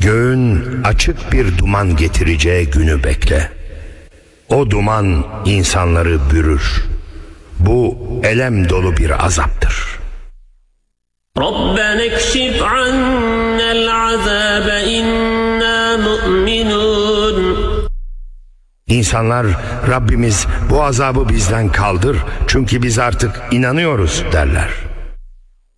Göğün açık bir duman getireceği günü bekle. O duman insanları bürür. Bu elem dolu bir azaptır. رَبَّنَا اكْشِفْ عَنَّا الْعَذَابَ إِنَّا مُؤْمِنُونَ. İnsanlar, Rabbimiz bu azabı bizden kaldır çünkü biz artık inanıyoruz derler.